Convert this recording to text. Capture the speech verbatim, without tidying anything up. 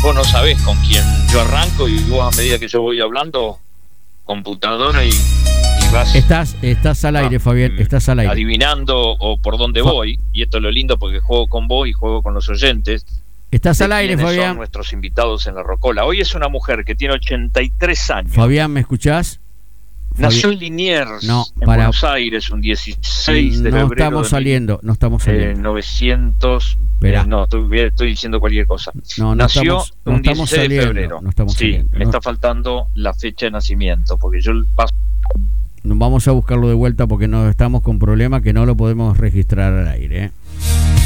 vos no sabés con quién yo arranco y vos a medida que yo voy hablando, computadora y, y vas... Estás, estás al aire, ah, Fabián, estás al aire. Adivinando o por dónde Fa- voy, y esto es lo lindo porque juego con vos y juego con los oyentes. Estás al de aire, quiénes Fabián. son nuestros invitados en la Rocola. Hoy es una mujer que tiene ochenta y tres años. Fabián, ¿me escuchás? Nació en Liniers, No, en para- Buenos Aires, un dieciséis de No febrero estamos de saliendo, no estamos Eh, saliendo. novecientos Esperá. eh, no, estoy, estoy diciendo cualquier cosa. No, no Nació estamos, no un estamos dieciséis de saliendo. febrero. No estamos sí, saliendo. me No- está faltando la fecha de nacimiento, porque yo paso. Vamos a buscarlo de vuelta porque no estamos con problema que no lo podemos registrar al aire, ¿eh?